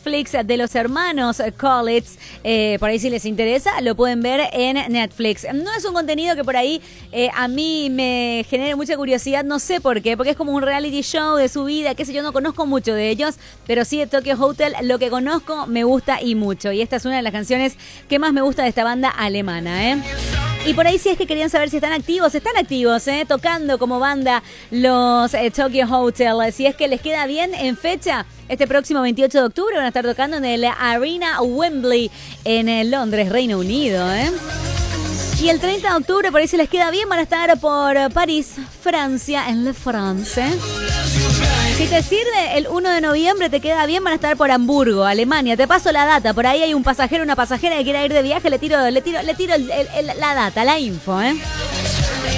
Netflix de los hermanos Collins. Por ahí si les interesa, lo pueden ver en Netflix. No es un contenido que por ahí a mí me genere mucha curiosidad, no sé por qué, porque es como un reality show de su vida, qué sé yo, no conozco mucho de ellos, pero sí de Tokyo Hotel, lo que conozco me gusta y mucho. Y esta es una de las canciones que más me gusta de esta banda alemana, Y por ahí si es que querían saber si están activos, tocando como banda los Tokyo Hotel. Si es que les queda bien en fecha, este próximo 28 de octubre van a estar tocando en el Arena Wembley en Londres, Reino Unido, Y el 30 de octubre, por ahí si les queda bien, van a estar por París, Francia, en Le France. Si te sirve, el 1 de noviembre te queda bien, van a estar por Hamburgo, Alemania. Te paso la data, por ahí hay un pasajero, una pasajera que quiera ir de viaje, le tiro la data, la info,